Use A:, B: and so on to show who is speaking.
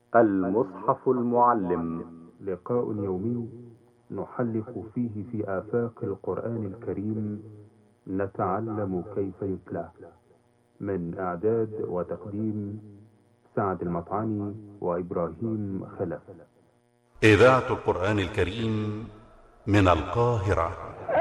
A: المصحف المعلم.
B: لقاء يومي نحلق فيه في آفاق القرآن الكريم، نتعلم كيف يتلى. من إعداد وتقديم سعد المطعني وإبراهيم خلف.
C: إذاعة القرآن الكريم من القاهرة.